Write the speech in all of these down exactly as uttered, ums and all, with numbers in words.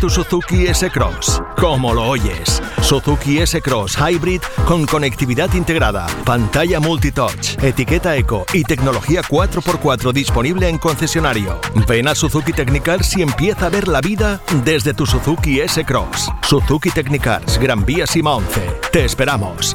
tu Suzuki S-Cross. Como lo oyes. Suzuki S-Cross Hybrid con conectividad integrada, pantalla multitouch, etiqueta eco y tecnología cuatro por cuatro disponible en concesionario. Ven a Suzuki Technicars y empieza a ver la vida desde tu Suzuki S-Cross. Suzuki Technicars, Gran Vía Sima once. Te esperamos.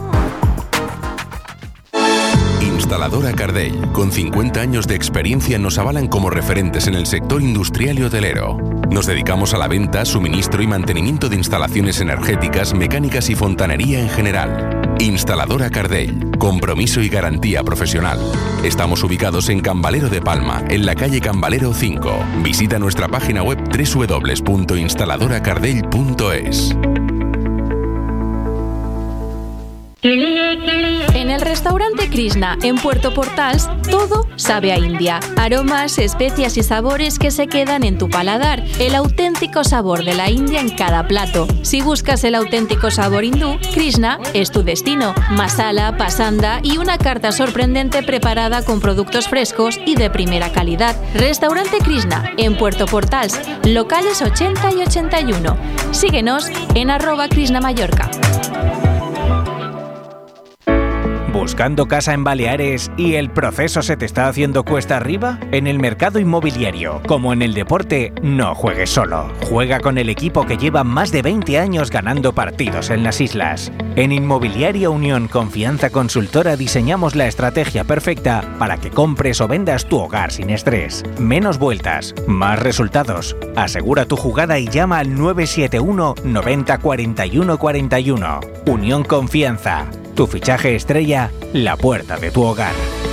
Instaladora Cardell, con cincuenta años de experiencia, nos avalan como referentes en el sector industrial y hotelero. Nos dedicamos a la venta, suministro y mantenimiento de instalaciones energéticas, mecánicas y fontanería en general. Instaladora Cardell, compromiso y garantía profesional. Estamos ubicados en Cambalero de Palma, en la calle Cambalero cinco. Visita nuestra página web doble u doble u doble u punto instaladora cardell punto es. En el restaurante Krishna, en Puerto Portals, todo sabe a India. Aromas, especias y sabores que se quedan en tu paladar. El auténtico sabor de la India en cada plato. Si buscas el auténtico sabor hindú, Krishna es tu destino. Masala, pasanda y una carta sorprendente preparada con productos frescos y de primera calidad. Restaurante Krishna, en Puerto Portals, locales ochenta y ochenta y uno. Síguenos en arroba Krishna Mallorca. ¿Buscando casa en Baleares y el proceso se te está haciendo cuesta arriba? En el mercado inmobiliario, como en el deporte, no juegues solo. Juega con el equipo que lleva más de veinte años ganando partidos en las islas. En Inmobiliaria Unión Confianza Consultora diseñamos la estrategia perfecta para que compres o vendas tu hogar sin estrés. Menos vueltas, más resultados. Asegura tu jugada y llama al nueve siete uno noventa cuarenta y uno cuarenta y uno. Unión Confianza. Tu fichaje estrella, la puerta de tu hogar.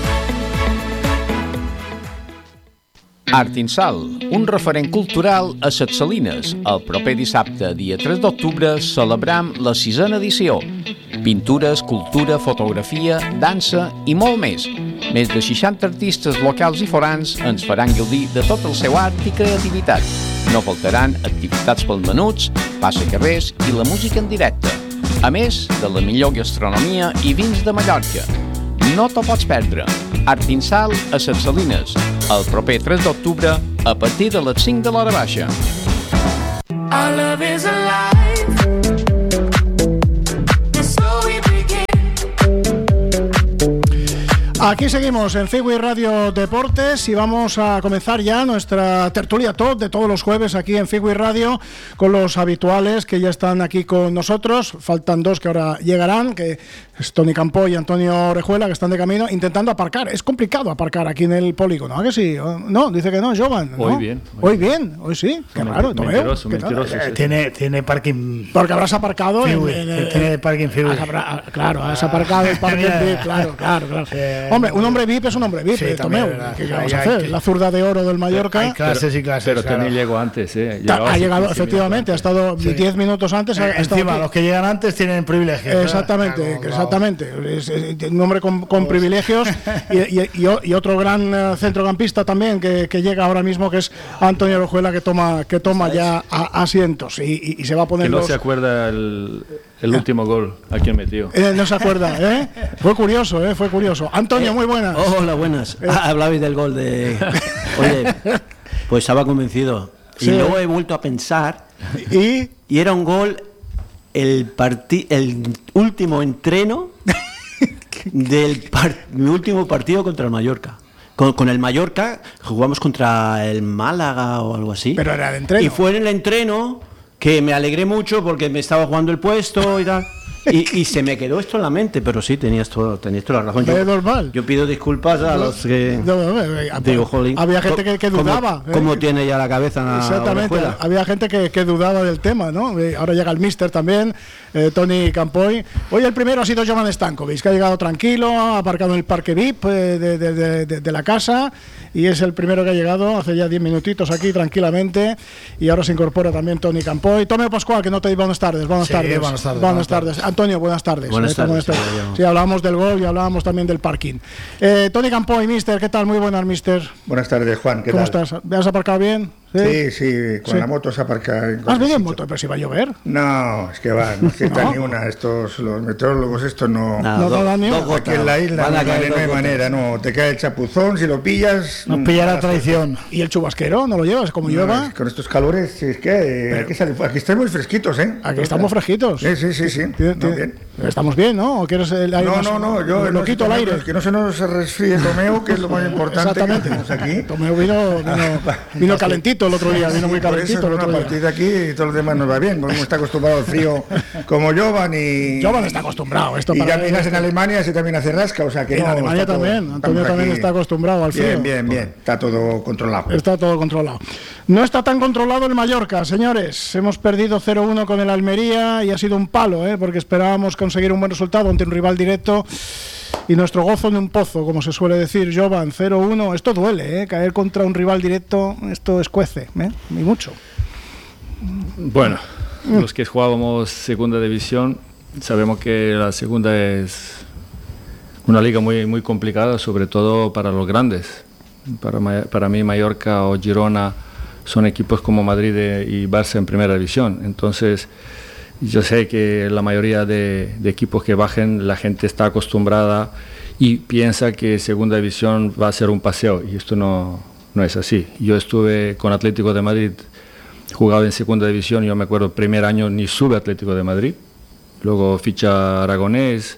Artinsal, un referent cultural a Ses Salines. El proper dissabte, dia tres d'octubre, celebram la sisena edició. Pintures, cultura, fotografia, dansa i molt més. Més de seixanta artistes locals i forans ens faran gaudir de tot el seu art i creativitat. No faltaran activitats pels menuts, passacarrers i la música en directe. A més de la millor gastronomia i vins de Mallorca. No t'ho pots perdre. Artinsal a Ses Salines, el proper tres d'octubre a partir de les cinc de l'hora baixa. Our love is alive. Aquí seguimos en Figui Radio Deportes y vamos a comenzar ya nuestra tertulia top de todos los jueves aquí en Figui Radio con los habituales que ya están aquí con nosotros. Faltan dos que ahora llegarán, que es Tony Campoy y Antonio Orejuela, que están de camino intentando aparcar. Es complicado aparcar aquí en el polígono, ¿a que sí? No, dice que no, Jovan, ¿no? Hoy bien. Hoy, hoy bien, hoy sí. Qué no, raro, mentiroso, mentiroso, sí. Tiene, tiene parking. Porque habrás aparcado Figui, en, en, tiene parking Figui. Has, claro, has aparcado el parking V I P, claro, claro, claro. Sí. Hombre, un hombre V I P es un hombre V I P, sí, Tomeu. ¿Qué vamos a hacer? Que... La zurda de oro del Mallorca. Hay clases y clases. Pero claro. Tony llegó antes, ¿eh? Llegó ha llegado, efectivamente, ha estado diez sí. minutos antes. Ha, Encima, los que llegan antes tienen privilegios. Exactamente, claro, exactamente. Es, es, es un hombre con, con privilegios y, y, y, y otro gran uh, centrocampista también que, que llega ahora mismo, que es Antonio Orejuela, que toma, que toma ya a, asientos y, y, y se va a poner. Que no los... se acuerda el. El último gol, ¿a quién metió? Eh, no se acuerda, ¿eh? Fue curioso, ¿eh? Fue curioso. Antonio, eh, muy buenas. Hola, buenas. Eh. Ah, hablabais del gol de... Oye, pues estaba convencido. Y sí. Luego he vuelto a pensar. ¿Y? Y era un gol, el, parti... el último entreno del par... mi último partido contra el Mallorca. Con, con el Mallorca jugamos contra el Málaga o algo así. Pero era el entreno. Y fue en el entreno... que me alegré mucho porque me estaba jugando el puesto y tal. Y, y se me quedó esto en la mente, pero sí, tenías, todo, tenías toda la razón. Yo, es normal. Yo pido disculpas a los que... No, no, no, digo, jolín, había gente que, que dudaba. ¿Cómo, cómo eh? tiene ya la cabeza en la Exactamente, Orejuela? Había gente que, que dudaba del tema, ¿no? Ahora llega el míster también, eh, Tony Campoy. Hoy el primero ha sido Jovan Stankovic, que ha llegado tranquilo, ha aparcado en el parque V I P de, de, de, de, de la casa, y es el primero que ha llegado hace ya diez minutitos aquí tranquilamente, y ahora se incorpora también Tony Campoy. Tomeu Pascual, que no te di buenas tardes. Buenas, sí, tardes. buenas tardes. Buenas tardes. Antonio, buenas tardes. Buenas tardes. Buenas tardes. Sí, hablábamos del gol y hablábamos también del parking. Eh, Tony Campoy, mister, ¿qué tal? Muy buenas, mister. Buenas tardes, Juan. ¿Qué ¿Cómo tal? estás? ¿Me has aparcado bien? Sí, sí, con Sí. la moto se aparca. ¿Has venido en moto? Pero si va a llover. No, es que va, no acierta No. ni una. Estos, los meteorólogos, estos no. Nada, No, do- no da ni dos una. Aquí en la isla Van a no, caer no dos hay gotas. manera, no. Te cae el chapuzón, si lo pillas. Nos mm, pilla la mala traición. ¿Y el chubasquero? ¿No lo llevas? Como suerte. llueva. No, es que con estos calores, es que eh, aquí, sale- aquí estamos fresquitos, ¿eh? Aquí estamos fresquitos. Sí, sí, sí, sí. Tiene- No, tiene- bien. ¿Estamos bien, no? ¿O quieres el aire No, más- no, no, yo lo no sé, quito el Tomeo, aire. que no se nos resfríe Tomeo, que es lo más importante que Exactamente. tenemos aquí. Tomeo vino, vino, vino calentito el otro día, vino muy Sí, por eso, calentito el no, otro a día. partir de aquí todo lo demás nos va bien, porque está acostumbrado al frío como Jovan y... Jovan está acostumbrado. Esto y para ya él miras es- en Alemania, se también hace rasca, o sea que En no, Alemania está todo- también. Antonio estamos también aquí. está acostumbrado al frío. Bien, bien, bien, está todo controlado. Está todo controlado. No está tan controlado el Mallorca, señores. Hemos perdido cero uno con el Almería y ha sido un palo, ¿eh? Porque esperábamos conseguir un buen resultado ante un rival directo. Y nuestro gozo en un pozo, como se suele decir, Jovan, cero uno. Esto duele, ¿eh? Caer contra un rival directo, esto escuece, ¿eh? Y mucho. Bueno, los que jugábamos segunda división sabemos que la segunda es una liga muy, muy complicada, sobre todo para los grandes. Para, Ma- para mí Mallorca o Girona son equipos como Madrid e- y Barça en primera división. Entonces yo sé que la mayoría de, de equipos que bajen, la gente está acostumbrada y piensa que segunda división va a ser un paseo, y esto no, no es así. Yo estuve con Atlético de Madrid, jugado en segunda división, yo me acuerdo el primer año ni sube Atlético de Madrid, luego ficha Aragonés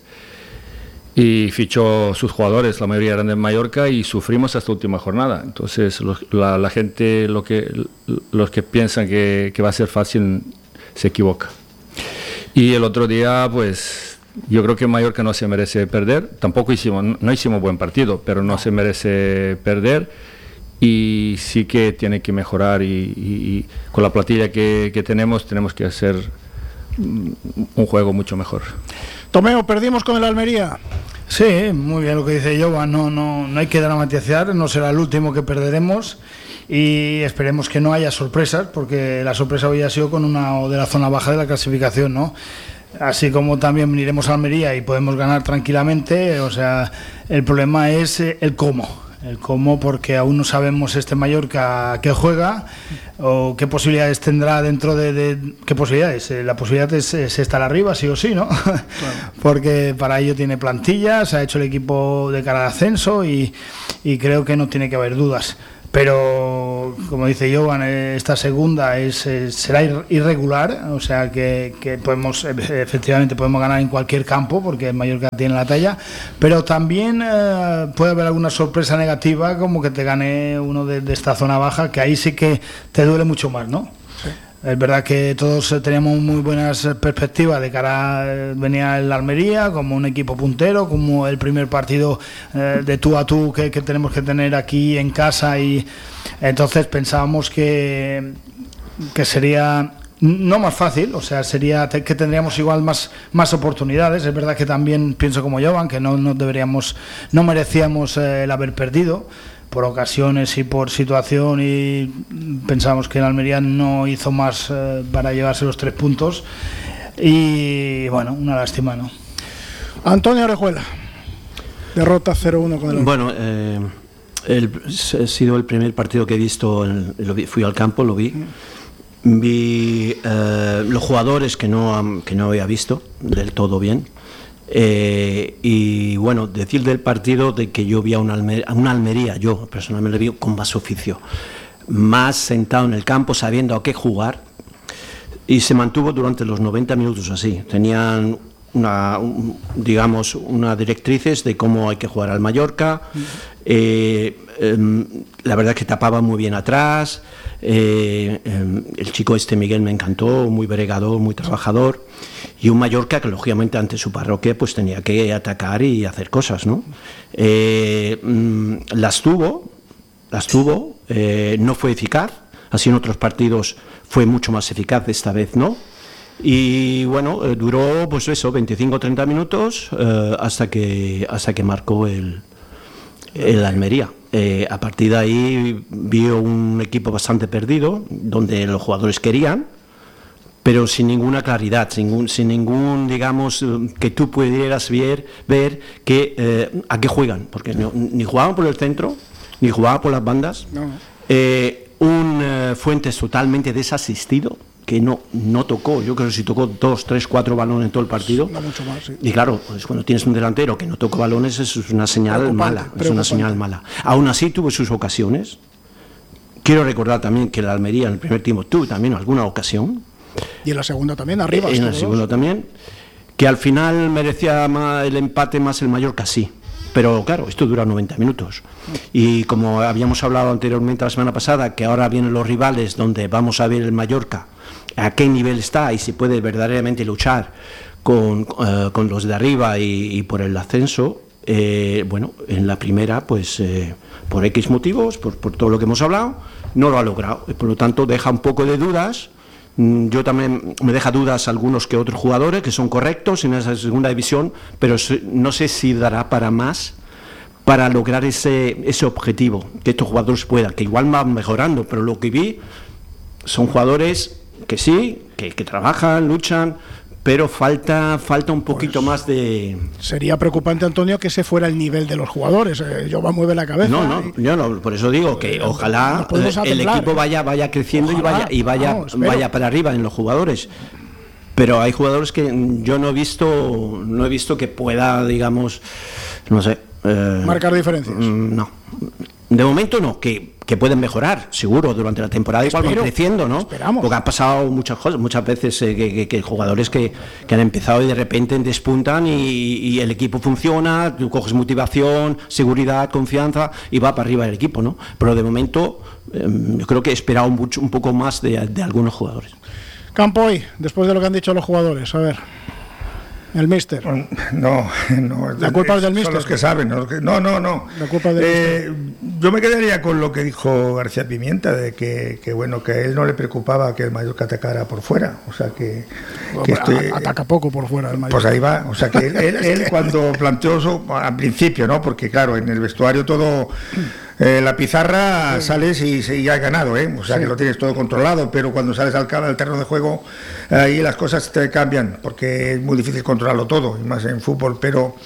y fichó sus jugadores, la mayoría eran de Mallorca, y sufrimos hasta la última jornada. Entonces los- la, la gente, lo que, los que piensan que, que va a ser fácil, se equivoca. Y el otro día, pues, yo creo que Mallorca no se merece perder. Tampoco hicimos, no hicimos buen partido, pero no se merece perder. Y sí que tiene que mejorar. Y, y- y con la plantilla que, que tenemos, tenemos que hacer mm, un juego mucho mejor. Tomeo, perdimos con el Almería. Sí, muy bien lo que dice Jovan, no, no, no hay que dramatizar, no será el último que perderemos y esperemos que no haya sorpresas, porque la sorpresa hoy ha sido con una o de la zona baja de la clasificación, ¿no? Así como también iremos a Almería y podemos ganar tranquilamente, o sea, el problema es eh, el cómo. El cómo, porque aún no sabemos este Mallorca qué juega o qué posibilidades tendrá dentro de... de ¿Qué posibilidades? Eh, La posibilidad es, es estar arriba, sí o sí, ¿no? Claro. Porque para ello tiene plantilla, se ha hecho el equipo de cara al ascenso y, y creo que no tiene que haber dudas. Pero, como dice Jovan, esta segunda es, es será ir- irregular, o sea que, que podemos efectivamente podemos ganar en cualquier campo porque Mallorca tiene la talla, pero también eh, puede haber alguna sorpresa negativa como que te gane uno de, de esta zona baja, que ahí sí que te duele mucho más, ¿no? Sí. Es verdad que todos eh, teníamos muy buenas perspectivas de cara a, eh, venía el Almería como un equipo puntero, como el primer partido eh, de tú a tú que, que tenemos que tener aquí en casa, y entonces pensábamos que, que sería no más fácil, o sea, sería te, que tendríamos igual más, más oportunidades. Es verdad que también pienso como Jovan, que no, no deberíamos, no merecíamos eh, el haber perdido por ocasiones y por situación, y pensamos que el Almería no hizo más eh, para llevarse los tres puntos y bueno, una lástima, ¿no? Antonio Orejuela, derrota cero uno con el Almería. Bueno, eh, el, ha sido el primer partido que he visto, en- lo vi- fui al campo, lo vi. Vi eh, los jugadores que no, han- que no había visto del todo bien. Eh, y bueno, decir del partido de que yo vi a una Almería, una Almería, yo personalmente vi con más oficio, más sentado en el campo, sabiendo a qué jugar, y se mantuvo durante los noventa minutos así. Tenían una, un, digamos, unas directrices de cómo hay que jugar al Mallorca. Eh, eh, la verdad es que tapaba muy bien atrás. Eh, eh, el chico este Miguel me encantó, muy bregador, muy trabajador, y un Mallorca que lógicamente ante su parroquia pues tenía que atacar y hacer cosas, ¿no? Eh, mm, las tuvo, las tuvo, eh, no fue eficaz, así en otros partidos fue mucho más eficaz, esta vez no. Y bueno, eh, duró pues eso, veinticinco o treinta minutos eh, hasta que hasta que marcó el, el Almería. Eh, a partir de ahí vi un equipo bastante perdido, donde los jugadores querían, pero sin ninguna claridad, sin ningún, sin ningún digamos, eh, que tú pudieras ver, ver que, eh, a qué juegan, porque no, ni jugaban por el centro, ni jugaban por las bandas. No. Eh, un, eh, eh, Fuentes totalmente desasistido, que no, no tocó, yo creo que si tocó dos, tres, cuatro balones en todo el partido. No mucho más, sí. Y claro, pues cuando tienes un delantero que no toca balones, eso es una señal Preocupante, mala, preocupante. es una señal mala. Aún así tuvo sus ocasiones. Quiero recordar también que la Almería en el primer tiempo tuvo también alguna ocasión. Y en la segunda también, arriba. En el segundo también. Que al final merecía más el empate más el Mallorca, sí. Pero claro, esto dura noventa minutos. Y como habíamos hablado anteriormente la semana pasada, que ahora vienen los rivales donde vamos a ver el Mallorca, a qué nivel está y si puede verdaderamente luchar con, uh, con los de arriba y, y por el ascenso. Eh, bueno, en la primera, pues eh, por X motivos, por, por todo lo que hemos hablado, no lo ha logrado. Por lo tanto, deja un poco de dudas. Yo también me deja dudas algunos que otros jugadores que son correctos en esa segunda división, pero no sé si dará para más para lograr ese, ese objetivo, que estos jugadores puedan, que igual van mejorando, pero lo que vi son jugadores que sí, que, que trabajan, luchan, pero falta falta un poquito pues, más de... Sería preocupante, Antonio, que ese fuera el nivel de los jugadores. Eh, yo va a mover la cabeza. No, no, y... yo no, por eso digo que ojalá el equipo vaya vaya creciendo ojalá, y vaya y vaya vamos, vaya para arriba en los jugadores. Pero hay jugadores que yo no he visto no he visto que pueda, digamos, no sé, eh, marcar diferencias. No. De momento no, que, que pueden mejorar, seguro, durante la temporada igual van creciendo, ¿no? Esperamos. Porque han pasado muchas cosas, muchas veces eh, que, que, que jugadores que, que han empezado y de repente despuntan y, y el equipo funciona, tú coges motivación, seguridad, confianza y va para arriba el equipo, ¿no? Pero de momento eh, yo creo que he esperado mucho, un poco más de, de algunos jugadores. Campoy, después de lo que han dicho los jugadores, a ver... El míster. No, no. La culpa es del míster. Son los que saben. ¿no? No, no, no. La culpa es del eh, yo me quedaría con lo que dijo García Pimienta, de que, que bueno, que a él no le preocupaba que el Mallorca atacara por fuera. O sea, que... Bueno, que estoy, ataca poco por fuera el Mallorca. Pues ahí va. O sea, que él, él, él cuando planteó eso, al principio, ¿no? Porque claro, en el vestuario todo... Eh, la pizarra sí. Sales y, y ya has ganado, ¿eh? O sea sí. Que lo tienes todo controlado, pero cuando sales al, al terreno de juego, ahí las cosas te cambian, porque es muy difícil controlarlo todo, y más en fútbol. Pero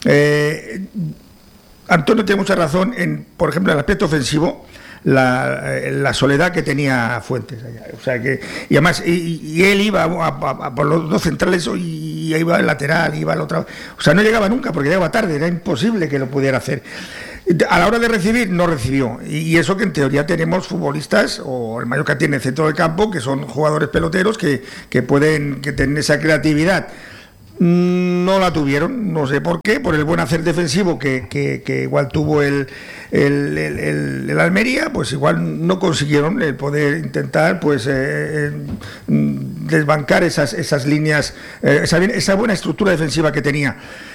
eh, Antonio tiene mucha razón en, por ejemplo, el aspecto ofensivo, la, la soledad que tenía Fuentes allá. O sea que, y además, y, y él iba a, a, a por los dos centrales y, y iba al lateral, iba al otro. O sea, no llegaba nunca porque llegaba tarde, era imposible que lo pudiera hacer. A la hora de recibir, no recibió. Y eso que en teoría tenemos futbolistas, o el Mallorca tiene centro del campo, que son jugadores peloteros que, que pueden que tener esa creatividad. No la tuvieron, no sé por qué, por el buen hacer defensivo que, que, que igual tuvo el, el, el, el, el Almería, pues igual no consiguieron el poder intentar pues eh, desbancar esas, esas líneas, eh, esa, esa buena estructura defensiva que tenía.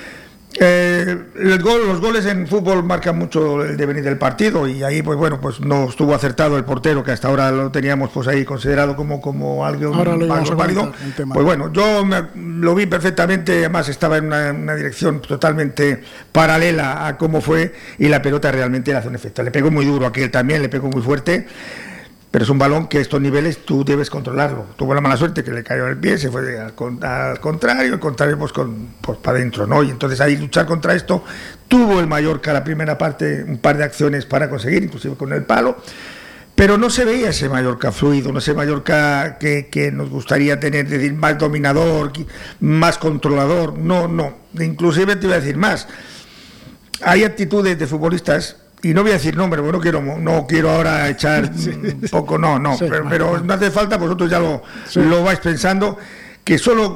Eh, el gol, los goles en fútbol marcan mucho el devenir del partido y ahí pues bueno pues no estuvo acertado el portero, que hasta ahora lo teníamos pues ahí considerado como, como algo, algo válido. Pues bueno, yo me, lo vi perfectamente, además estaba en una, una dirección totalmente paralela a cómo fue y la pelota realmente le hace un efecto. Le pegó muy duro a aquel también, le pegó muy fuerte. Pero es un balón que a estos niveles tú debes controlarlo. Tuvo la mala suerte que le cayó en el pie, se fue al, al contrario, al contrario pues, con, pues para adentro, ¿no? Y entonces ahí luchar contra esto, tuvo el Mallorca la primera parte, un par de acciones para conseguir, inclusive con el palo, pero no se veía ese Mallorca fluido, no ese Mallorca que, que nos gustaría tener, es decir, más dominador, más controlador, no, no. Inclusive te iba a decir más, hay actitudes de futbolistas. Y no voy a decir nombres, bueno, no quiero, no quiero ahora echar sí. un poco, no, no, sí, pero, pero no hace falta, vosotros ya lo, sí. lo vais pensando, que solo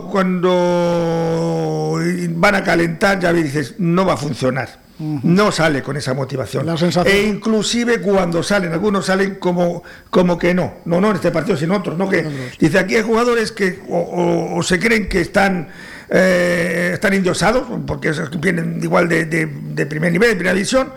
cuando van a calentar ya dices, no va a funcionar, uh-huh. no sale con esa motivación. E inclusive cuando salen, algunos salen como, como que no, no, no en este partido, sino otros, no que dice, aquí hay jugadores que o, o, o se creen que están... Eh, están endiosados, porque vienen igual de, de, de primer nivel, de primera división,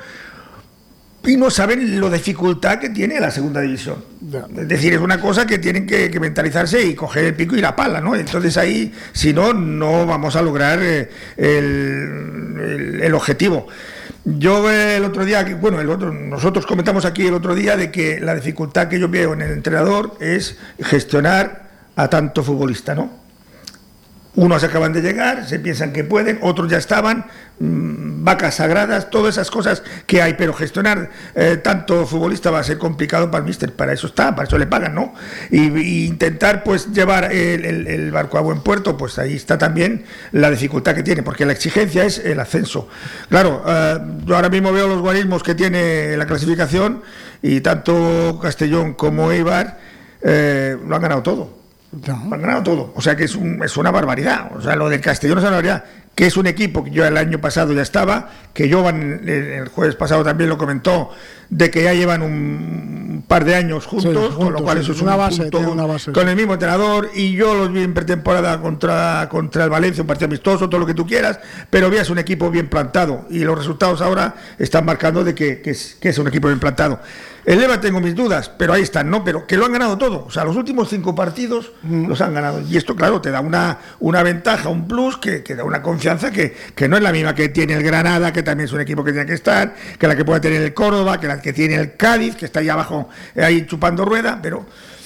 y no saben lo dificultad que tiene la segunda división. Es decir, es una cosa que tienen que, que mentalizarse y coger el pico y la pala, ¿no? Entonces ahí, si no, no vamos a lograr eh, el, el, el objetivo. Yo eh, el otro día, bueno, el otro, nosotros comentamos aquí el otro día de que la dificultad que yo veo en el entrenador es gestionar a tanto futbolista, ¿no? Unos acaban de llegar, se piensan que pueden, otros ya estaban, mmm, vacas sagradas, todas esas cosas que hay, pero gestionar eh, tanto futbolista va a ser complicado para el míster, para eso está, para eso le pagan, ¿no? Y, y intentar pues llevar el, el, el barco a buen puerto, pues ahí está también la dificultad que tiene, porque la exigencia es el ascenso. Claro, eh, yo ahora mismo veo los guarismos que tiene la clasificación y tanto Castellón como Eibar eh, lo han ganado todo. No. Han ganado todo, o sea que es, un, es una barbaridad. O sea, lo del Castellón es una barbaridad, que es un equipo que yo el año pasado ya estaba, que Jovan el jueves pasado también lo comentó, de que ya llevan un par de años juntos, sí, juntos con lo cual sí, eso es una un base, punto, una base, con sí. el mismo entrenador, y yo los vi en pretemporada contra, contra el Valencia, un partido amistoso, todo lo que tú quieras, pero veas un equipo bien plantado, y los resultados ahora están marcando de que, que, es, que es un equipo bien plantado. El Eibar tengo mis dudas, pero ahí están, ¿no? Pero que lo han ganado todo. O sea, los últimos cinco partidos mm. los han ganado. Y esto, claro, te da una, una ventaja, un plus, que, que da una confianza que, que no es la misma que tiene el Granada, que también es un equipo que tiene que estar, que la que puede tener el Córdoba, que la que tiene el Cádiz, que está ahí abajo, eh, ahí chupando rueda, pero...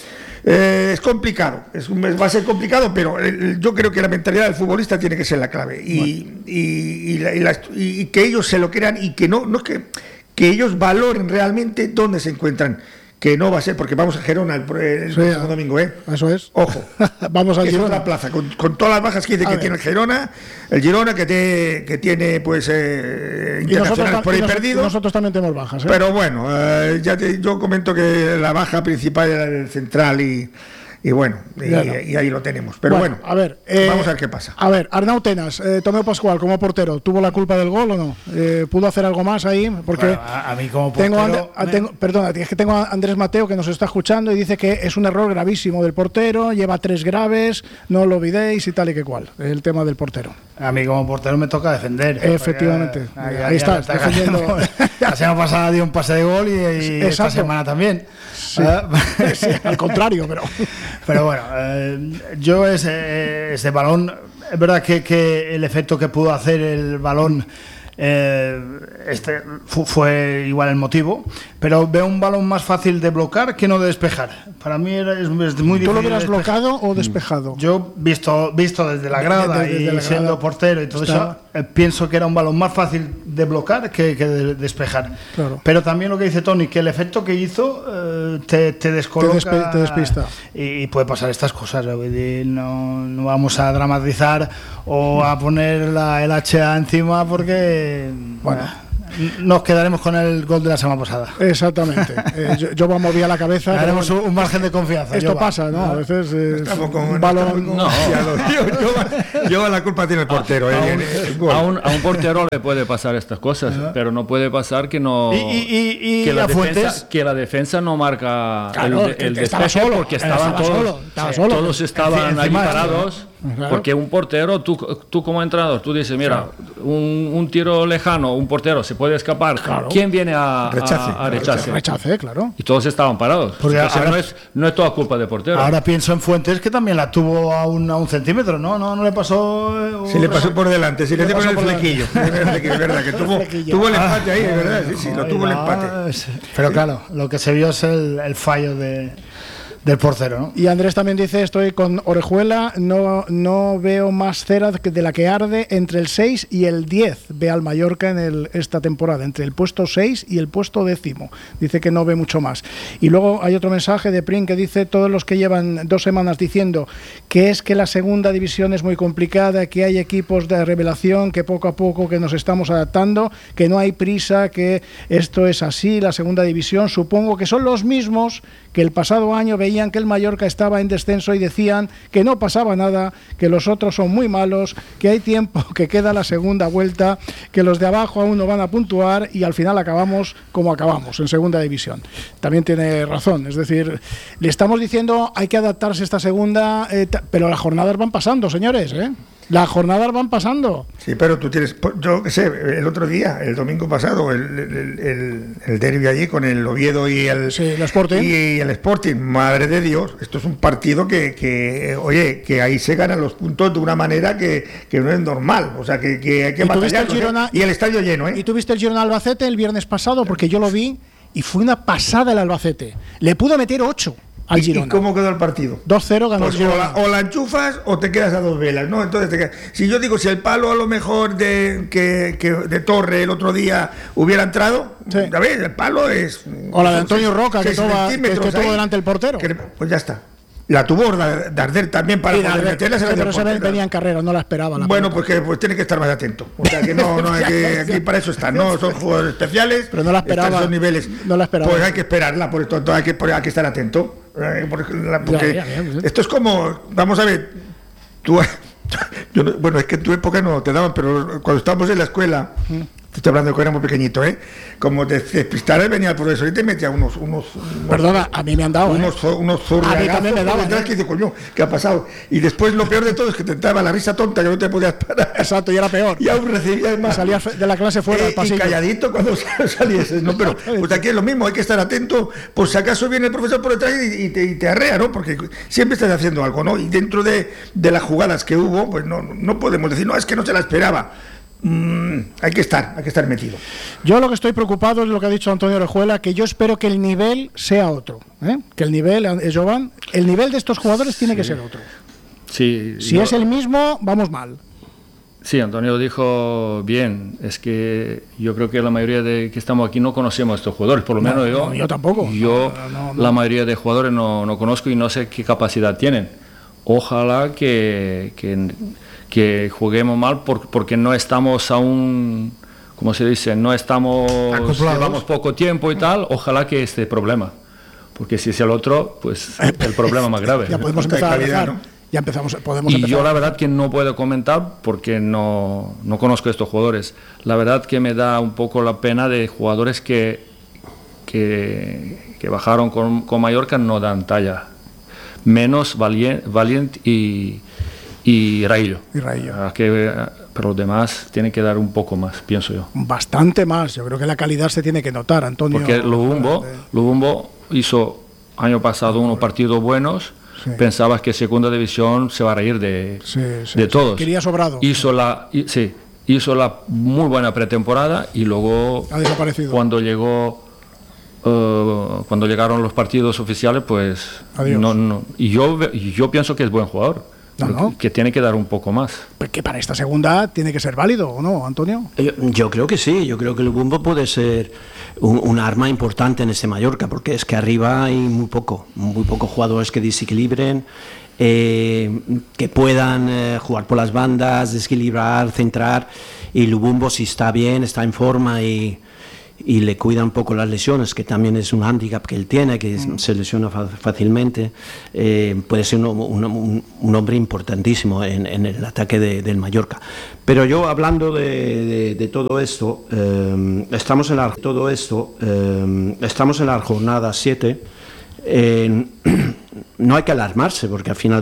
Eh, es complicado, es, va a ser complicado, pero el, yo creo que la mentalidad del futbolista tiene que ser la clave. Y, bueno. y, y, la, y, la, y que ellos se lo crean y que no, no es que... que ellos valoren realmente dónde se encuentran, que no va a ser, porque vamos a Gerona el, el sí, próximo domingo, ¿eh? Eso es. Ojo, vamos al Girona. Es otra plaza, con, con todas las bajas que dice a que ver. tiene el Girona, el Girona que, te, que tiene pues eh, internacionales por ahí perdidos. Nosotros también tenemos bajas, ¿eh? Pero bueno, eh, ya te, yo comento que la baja principal era el central y... Y bueno, y, y ahí lo tenemos. Pero bueno, bueno a ver, eh, vamos a ver qué pasa. A ver, Arnau Tenas, eh, Tomeu Pascual como portero, ¿tuvo la culpa del gol o no? Eh, ¿Pudo hacer algo más ahí? Porque bueno, a, a mí como portero... Tengo, a, tengo, perdona, es que tengo a Andrés Mateo que nos está escuchando y dice que es un error gravísimo del portero, lleva tres graves, no lo olvidéis y tal y que cual, el tema del portero. A mí como portero me toca defender. Efectivamente, porque, ahí, ahí estás, defendiendo. La semana pasada dio un pase de gol y, y esta semana también. Sí. Uh, sí, al contrario, pero... Pero bueno, eh, yo ese, ese balón, es verdad que, que el efecto que pudo hacer el balón eh, este fu, fue igual el motivo, pero veo un balón más fácil de bloquear que no de despejar. Para mí era, es, es muy difícil. ¿Tú lo hubieras bloqueado o despejado? Yo, visto visto desde la grada desde, desde y la siendo grada, portero y todo está... eso, eh, pienso que era un balón más fácil de bloquear que, que de despejar. Claro. Pero también lo que dice Tony, que el efecto que hizo eh, te, te descoloca te, despe te despista. Y, y puede pasar estas cosas. No, no vamos a dramatizar o a poner la, el H A encima porque... bueno, nos quedaremos con el gol de la semana pasada. Exactamente. eh, yo, yo movía la cabeza. Haremos un, un margen de confianza. Esto pasa, ¿no? A veces eh, estamos con un balón. No, yo, yo, yo la culpa tiene el portero. A, eh, a, un, a, un, a un portero le puede pasar estas cosas, uh-huh. pero no puede pasar que no. Y, y, y, y que, la Fuentes, defensa, que la defensa no marca claro, el, el estaba despeje solo, porque estaban estaba todos, solo, estaba solo. todos estaban ahí parados. Claro. Porque un portero, tú, tú como entrenador, tú dices, mira, un, un tiro lejano, un portero se puede escapar. Claro. ¿Quién viene a, rechace, a, a rechace? Rechace, claro. Y todos estaban parados. Porque Entonces, ahora, no, es, no es toda culpa del portero. Ahora pienso en Fuentes, que también la tuvo a un, a un centímetro, ¿no? No, no le pasó. Sí, le pasó por delante, sí, le, le pasó por el flequillo. Es verdad, que tuvo, tuvo el empate ahí, es verdad, sí, sí, lo tuvo el empate. Pero claro, lo que se vio es el, el fallo de. Del portero, ¿no? Y Andrés también dice, estoy con Orejuela, no, no veo más cera de la que arde entre el seis y el diez. Ve al Mallorca en el, esta temporada, entre el puesto seis y el puesto décimo. Dice que no ve mucho más. Y luego hay otro mensaje de Prin que dice, todos los que llevan dos semanas diciendo que es que la segunda división es muy complicada, que hay equipos de revelación, que poco a poco que nos estamos adaptando, que no hay prisa, que esto es así, la segunda división, supongo que son los mismos que el pasado año veían que el Mallorca estaba en descenso y decían que no pasaba nada, que los otros son muy malos, que hay tiempo, que queda la segunda vuelta, que los de abajo aún no van a puntuar y al final acabamos como acabamos, en segunda división. También tiene razón, es decir, le estamos diciendo hay que adaptarse a esta segunda, eh, pero las jornadas van pasando, señores, ¿eh? Las jornadas van pasando. Sí, pero tú tienes, yo qué sé, el otro día, el domingo pasado, el, el, el, el derbi allí con el Oviedo y el, sí, el Sporting. Y el Sporting, madre de Dios, esto es un partido que, que oye, que ahí se ganan los puntos de una manera que, que no es normal, o sea, que, que hay que batallar. Girona, y el estadio lleno, ¿eh? ¿Y tuviste el Girona Albacete el viernes pasado? Porque yo lo vi y fue una pasada el Albacete. Le pudo meter ocho. al ¿Y, Girona. ¿Y cómo quedó el partido? dos cero ganó Pues el Girona. o, la, o la enchufas o te quedas a dos velas, ¿no? Entonces, te quedas. Si yo digo, si el palo a lo mejor de, que, que de Torre el otro día hubiera entrado, Sí. a ver, el palo es... O la de Antonio Roca, que, seis toba, que, centímetros que tuvo ahí. delante el portero. Que- pues ya está. La tuvo Dar- Darder también para Sí, poder Darder, meterla, se la dio pero al se ve- portero. venía en carrera, no la esperaba. La Bueno, pelota. pues, que, pues tiene que estar más atento. O sea, que no, no hay que, aquí para eso están, no son jugadores especiales. Pero no la esperaba. Estos son niveles. No la esperaba. Pues hay que esperarla, por esto hay que, hay que estar atento. eh, Porque, la- porque Ya, ya, ya, pues, esto es como, vamos a ver, tú, yo no- bueno, es que en tu época no te daban, pero cuando estábamos en la escuela, te estoy hablando de cuando era muy pequeñito, ¿eh? Como te despistaras, venía el profesor y te metía unos, unos, unos Perdona, a mí me han dado. ¿eh? unos, zo- unos A mí también me zorragazos por daban, detrás ¿eh? que dice, coño, ¿qué ha pasado? Y después lo peor de todo es que te entraba la risa tonta que no te podías parar. Exacto, y era peor. Y aún recibías más. Salías de la clase fuera Eh, al y pasillo. calladito cuando salieses, ¿no? Pero pues aquí es lo mismo, hay que estar atento, por si acaso viene el profesor por detrás y, y te, y te arrea, ¿no? Porque siempre estás haciendo algo, ¿no? Y dentro de, de las jugadas que hubo, pues no, no podemos decir, no, es que no se la esperaba. Mm, hay que estar, hay que estar metido. Yo lo que estoy preocupado es lo que ha dicho Antonio Orejuela, que yo espero que el nivel sea otro. ¿eh? Que el nivel, eh, Jovan, el nivel de estos jugadores tiene que ser otro. Sí, Si yo- es el mismo, vamos mal. Sí, Antonio dijo bien. Es que yo creo que la mayoría de que estamos aquí no conocemos a estos jugadores. Por lo No, menos yo. no, yo tampoco. Yo, No, no, no. la mayoría de jugadores no, no conozco y no sé qué capacidad tienen. Ojalá que, que, que juguemos mal por- porque no estamos aún, ¿cómo se dice? No estamos, Acoplados. llevamos poco tiempo y tal. Ojalá que este problema. Porque si es el otro, pues el problema más grave. Ya podemos Falta de empezar a calidad, rezar. ¿no? Ya empezamos, podemos Y empezar. yo la verdad que no puedo comentar porque no, no conozco a estos jugadores. La verdad que me da un poco la pena de jugadores que, que, que bajaron con, con Mallorca, no dan talla. Menos Valiant, Valiant y, y Raillo. Y Raillo. Ah, que, pero los demás tienen que dar un poco más, pienso yo. Bastante más. Yo creo que la calidad se tiene que notar, Antonio. Porque Lubumbo, Lubumbo hizo año pasado unos partidos buenos. Sí. Pensabas que segunda división se va a reír de, Sí, sí, de sí. todos. Quería sobrado. Hizo la, hi- sí, hizo la muy buena pretemporada y luego Ha desaparecido. cuando llegó eh, cuando llegaron los partidos oficiales, pues Adiós. no, no. Y yo ve- y yo pienso que es buen jugador, No, pero no. Que, que tiene que dar un poco más. Que para esta segunda tiene que ser válido, ¿o no, Antonio? Yo, yo creo que sí, yo creo que el Lubumbo puede ser un, un arma importante en este Mallorca, porque es que arriba hay muy poco, muy pocos jugadores que desequilibren, eh, que puedan eh, jugar por las bandas, desequilibrar, centrar, y Lubumbo si está bien, está en forma y, y le cuida un poco las lesiones, que también es un hándicap que él tiene, que es- se lesiona fa- fácilmente, eh, puede ser un, un- un- un hombre importantísimo en, en el ataque de- del Mallorca. Pero yo hablando de, de- de todo esto, eh, estamos en la, todo esto, eh, estamos en la jornada siete. Eh, no hay que alarmarse porque al final